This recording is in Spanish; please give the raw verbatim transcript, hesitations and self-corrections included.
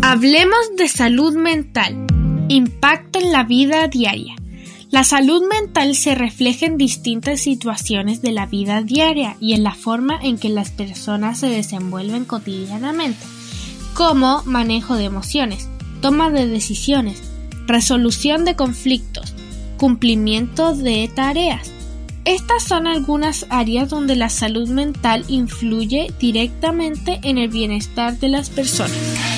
Hablemos de salud mental. Impacto en la vida diaria. La salud mental se refleja en distintas situaciones de la vida diaria y en la forma en que las personas se desenvuelven cotidianamente, como manejo de emociones, toma de decisiones, resolución de conflictos, cumplimiento de tareas. Estas son algunas áreas donde la salud mental influye directamente en el bienestar de las personas.